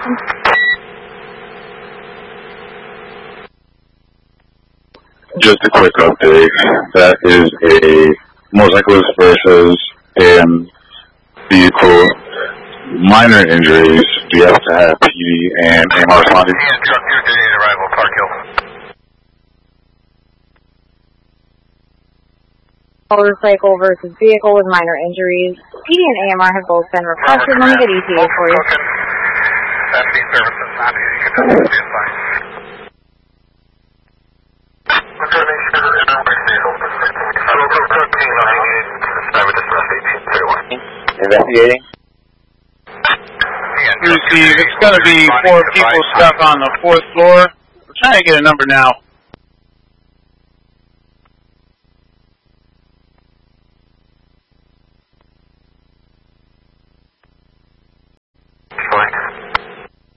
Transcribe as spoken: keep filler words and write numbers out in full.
Just a quick update. That is a motorcyclist versus a vehicle. Minor injuries. Do you have to have P D and A M R responding? Yeah, truck two thirty-eight arrival, Park Hill. Motorcycle versus vehicle with minor injuries. P D and A M R have both been requested. Let me get E T A for you. F B services not easy. You can definitely be fine. Investigating. Receive. It's going to be four people stuck on the fourth floor. We're trying to get a number now.